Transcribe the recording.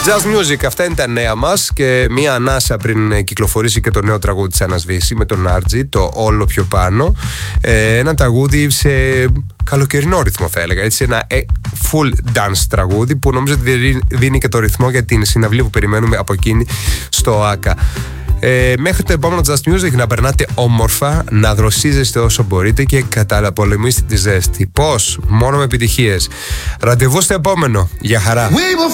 Just Music, αυτά είναι τα νέα μας. Και μία ανάσα πριν κυκλοφορήσει και το νέο τραγούδι της Άννας Βύση με τον Άρτζη, το Όλο Πιο Πάνω. Ένα τραγούδι σε καλοκαιρινό ρυθμό, θα έλεγα. Έτσι, ένα full dance τραγούδι που νομίζω ότι δίνει και το ρυθμό για την συναυλία που περιμένουμε από εκείνη στο ΆΚΑ. Μέχρι το επόμενο Just Music να περνάτε όμορφα, να δροσίζεστε όσο μπορείτε και καταπολεμήστε τη ζέστη. Πώς? Μόνο με επιτυχίες. Ραντεβού στο επόμενο. Γεια χαρά.